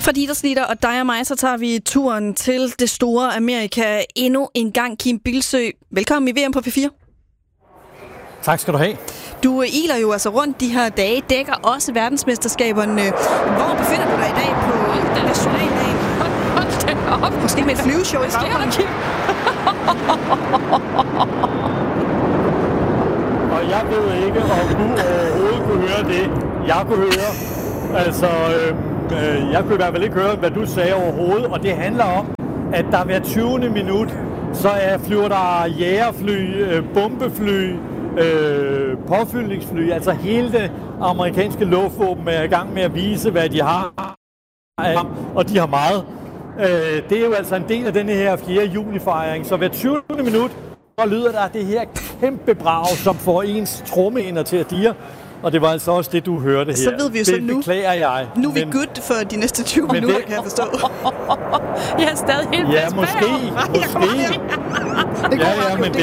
Fra dit og snitter og dig og mig, så tager vi turen til det store Amerika endnu en gang. Kim Bilsø, velkommen i VM på P4. Tak skal du have. Du iler jo altså rundt de her dage, dækker også verdensmesterskaberne. Hvor befinder du dig i dag på nationaldagen? Hold da op. Måske med et flyveshow i baggrunden. Og jeg ved ikke, om du overhovedet kunne høre det, jeg kunne høre. Altså, jeg kunne i hvert fald ikke høre, hvad du sagde overhovedet. Og det handler om, at der hver 20. minut, så flyver der jægerfly, bombefly, påfyldningsfly. Altså hele det amerikanske luftvåben er i gang med at vise, hvad de har. Og de har meget. Det er jo altså en del af denne her 4. juli-fejring. Så hver 20. minut, så lyder der det her kæmpe brag, som får ens trommehinder til at dirre. Og det var altså også det, du hørte her. Så ved vi jo så nu. Det beklager jeg. Nu er vi good for de næste 20 minutter, kan jeg forstå. Jeg er stadig helt ja, måske. Ja, men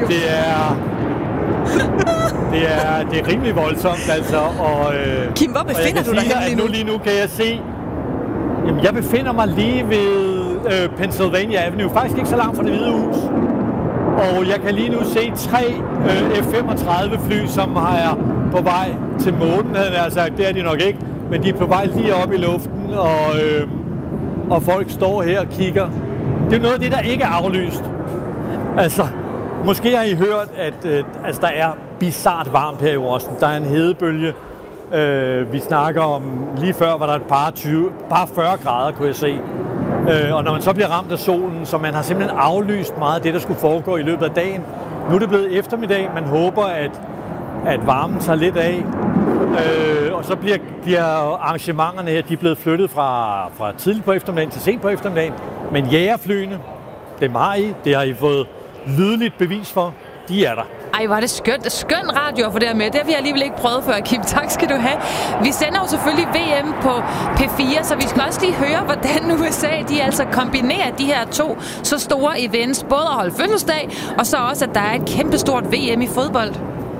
det er rimelig voldsomt, altså. Og, Kim, hvor befinder du dig henne lige nu kan jeg se... Jamen, jeg befinder mig lige ved Pennsylvania Avenue. Faktisk ikke så langt fra Det Hvide Hus. Og jeg kan lige nu se 3 F-35 fly, som er på vej til månen, havde jeg sagt. Det er de nok ikke, men de er på vej lige op i luften, og folk står her og kigger. Det er noget af det, der ikke er aflyst. Altså, måske har I hørt, at der er bizart varmt her i Washington. Der er en hedebølge. Vi snakker om, lige før var der et par 40 grader, kunne jeg se. Og når man så bliver ramt af solen, så man har simpelthen aflyst meget af det, der skulle foregå i løbet af dagen. Nu er det blevet eftermiddag. Man håber, at varmen tager lidt af. Og så bliver arrangementerne her, de er blevet flyttet fra tidligt på eftermiddagen til sent på eftermiddagen. Men jægerflyene, dem har I. Det har I fået lydligt bevis for. De er der. Ej, var det skønt. Skøn radio at få det med. Det har vi alligevel ikke prøvet før, Kim. Tak skal du have. Vi sender jo selvfølgelig VM på P4, så vi skal også lige høre, hvordan USA de altså kombinerer de her 2 så store events. Både at holde fødselsdag, og så også, at der er et kæmpestort VM i fodbold.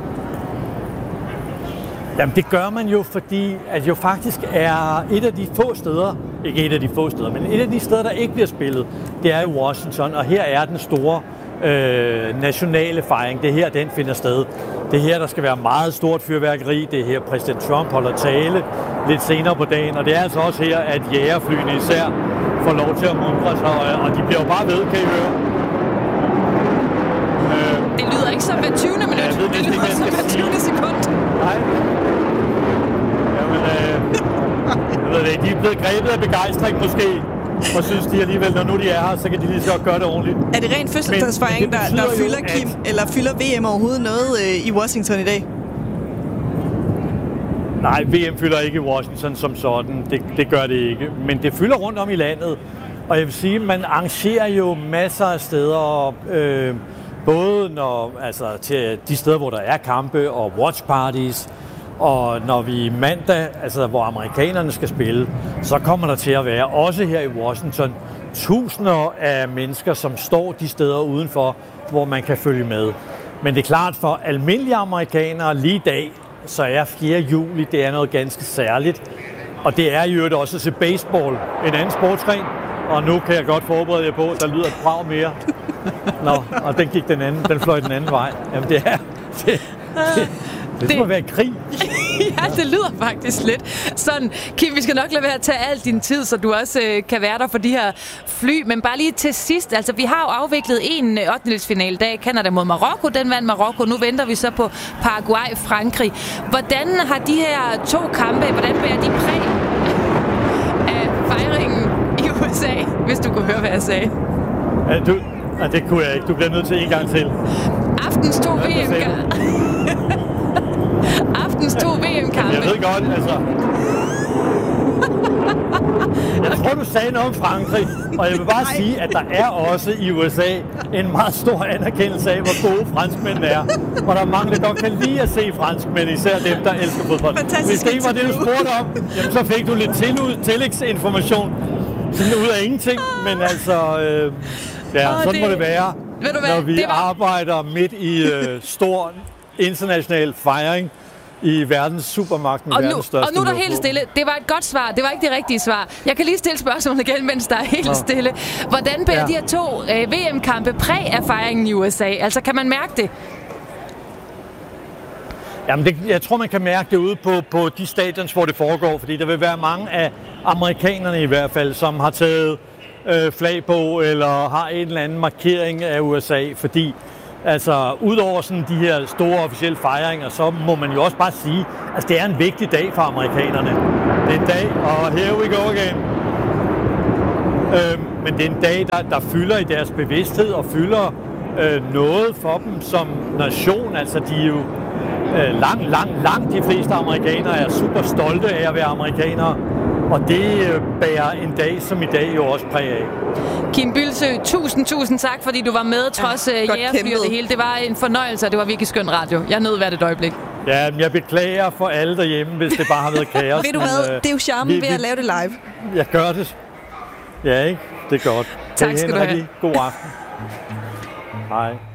Jamen, det gør man jo, fordi at jo faktisk er et af de få steder, ikke et af de få steder, men et af de steder, der ikke bliver spillet, det er i Washington, og her er den store nationale fejring. Det er her, den finder sted. Det er her, der skal være meget stort fyrværkeri. Det er her, præsident Trump holder tale lidt senere på dagen. Og det er altså også her, at jægerflyene især får lov til at mundre sig. Og de bliver jo bare ved, kan I høre. Det lyder ikke som hver 20. minut. Det lyder som hver 20. sekund. Nej. Jamen, jeg ved det ikke. De er blevet grebet af begejstring måske. Og synes de alligevel, når nu de er her, så kan de lige så gøre det ordentligt. Er det rent fødselsdagsfejring, der fylder Kim, eller fylder VM overhovedet noget i Washington i dag? Nej, VM fylder ikke i Washington som sådan. Det gør det ikke. Men det fylder rundt om i landet. Og jeg vil sige, man arrangerer jo masser af steder, både til de steder, hvor der er kampe og watch parties. Og når vi mandag, altså hvor amerikanerne skal spille, så kommer der til at være, også her i Washington, tusinder af mennesker, som står de steder udenfor, hvor man kan følge med. Men det er klart, for almindelige amerikanere lige i dag, så er 4. juli, det er noget ganske særligt. Og det er jo også til baseball, en anden sportsgren. Og nu kan jeg godt forberede jer på, at der lyder et brag mere. Nå, og den fløj den anden vej. Jamen det er... Det må være en krig. Ja, det lyder faktisk lidt sådan. Kim, vi skal nok lade være at tage al din tid, så du også kan være der for de her fly. Men bare lige til sidst, altså vi har jo afviklet en 8. dag, Canada mod Marokko. Den vandt Marokko. Nu venter vi så på Paraguay, Frankrig. Hvordan har de her 2 kampe, hvordan bærer de præg af fejringen i USA, hvis du kunne høre, hvad jeg sagde? Det kunne jeg ikke. Du bliver nødt til en gang til. Aftens 2 VM-kampe. Jeg ved godt, altså... Jeg tror, du sagde noget om Frankrig, og jeg vil bare sige, at der er også i USA en meget stor anerkendelse af, hvor gode franskmændene er. Og der er mange, der godt kan lide at se franskmænd, især dem, der elsker fodbold. Hvis det ikke var det, du spurgte om, jamen, så fik du lidt tillægsinformation. Sådan ud af ingenting, men altså... sådan må det være, når vi arbejder midt i stor international fejring. i verdens supermagt, verdens største og nu er der helt stille. Det var et godt svar. Det var ikke det rigtige svar. Jeg kan lige stille spørgsmålet igen, mens der er helt stille. Hvordan bærer de her 2 VM-kampe præg af fejringen i USA? Altså, kan man mærke det? Jamen, jeg tror, man kan mærke det ude på de stadions, hvor det foregår, fordi der vil være mange af amerikanerne i hvert fald, som har taget flag på, eller har en eller anden markering af USA, fordi altså, udover sådan de her store officielle fejringer, så må man jo også bare sige, at det er en vigtig dag for amerikanerne. Det er en dag, og here we go again. Men det er en dag, der fylder i deres bevidsthed og fylder noget for dem som nation. Altså, de er jo langt de fleste amerikanere er super stolte af at være amerikanere. Og det bærer en dag som i dag jo også præg af. Kim Bildsøe, tusind tak, fordi du var med, trods jægerfyr det hele. Det var en fornøjelse, og det var virkelig skøn radio. Jeg nød hvert et øjeblik. Ja, jeg beklager for alle derhjemme, hvis det bare har været kaos. Ved du hvad? Det er jo charmen ved at lave det live. Jeg gør det. Ja, ikke? Det er godt. Tak skal du have. God aften. Hej.